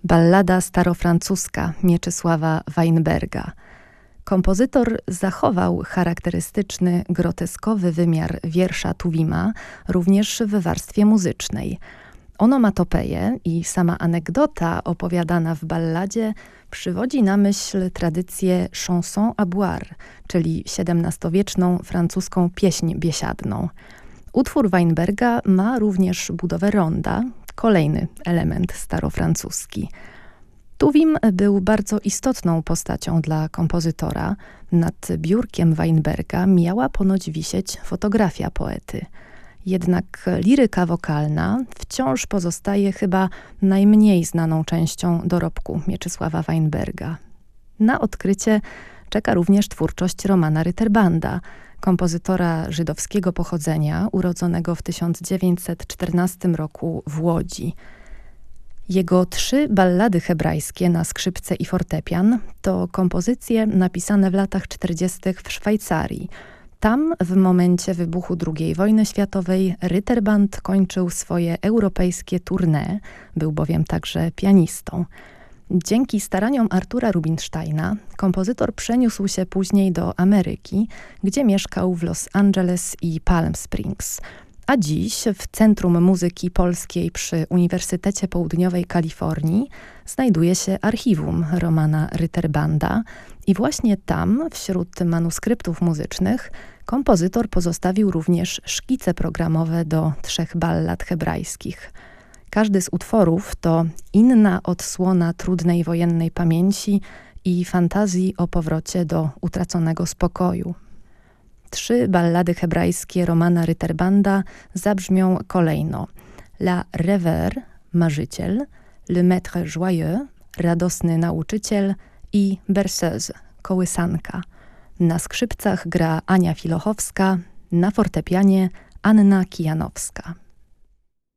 Ballada starofrancuska Mieczysława Weinberga. Kompozytor zachował charakterystyczny, groteskowy wymiar wiersza Tuwima również w warstwie muzycznej. Onomatopeje i sama anegdota opowiadana w balladzie przywodzi na myśl tradycję chanson à boire, czyli XVII-wieczną francuską pieśń biesiadną. Utwór Weinberga ma również budowę ronda, kolejny element starofrancuski. Tuwim był bardzo istotną postacią dla kompozytora. Nad biurkiem Weinberga miała ponoć wisieć fotografia poety. Jednak liryka wokalna wciąż pozostaje chyba najmniej znaną częścią dorobku Mieczysława Weinberga. Na odkrycie czeka również twórczość Romana Ryterbanda, kompozytora żydowskiego pochodzenia, urodzonego w 1914 roku w Łodzi. Jego 3 ballady hebrajskie na skrzypce i fortepian to kompozycje napisane w latach 40. w Szwajcarii. Tam w momencie wybuchu II wojny światowej Ryterband kończył swoje europejskie tournée, był bowiem także pianistą. Dzięki staraniom Artura Rubinsteina kompozytor przeniósł się później do Ameryki, gdzie mieszkał w Los Angeles i Palm Springs. A dziś w Centrum Muzyki Polskiej przy Uniwersytecie Południowej Kalifornii znajduje się archiwum Romana Ryterbanda i właśnie tam, wśród manuskryptów muzycznych, kompozytor pozostawił również szkice programowe do 3 ballad hebrajskich. Każdy z utworów to inna odsłona trudnej wojennej pamięci i fantazji o powrocie do utraconego spokoju. 3 ballady hebrajskie Romana Ryterbanda zabrzmią kolejno: La Rêveur, marzyciel, Le Maître Joyeux, radosny nauczyciel i Berceuse, kołysanka. Na skrzypcach gra Ania Filochowska, na fortepianie Anna Kijanowska.